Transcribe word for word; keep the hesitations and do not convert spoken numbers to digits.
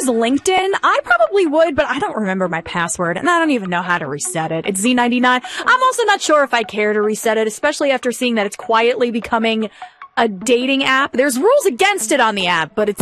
use LinkedIn. I probably would, but I don't remember my password, and I don't even know how to reset it. It's Z ninety-nine. I'm also not sure if I care to reset it, especially after seeing that it's quietly becoming a dating app. There's rules against it on the app, but it's